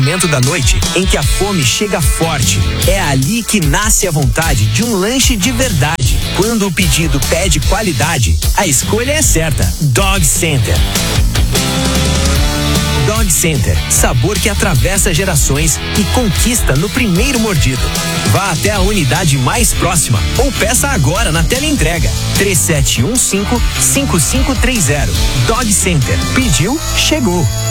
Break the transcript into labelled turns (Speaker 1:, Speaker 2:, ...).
Speaker 1: momento da noite em que a fome chega forte. É ali que nasce a vontade de um lanche de verdade. Quando o pedido pede qualidade, a escolha é certa. Dog Center. Dog Center, sabor que atravessa gerações e conquista no primeiro mordido. Vá até a unidade mais próxima ou peça agora na teleentrega. 3715-5530. Dog Center. Pediu, chegou.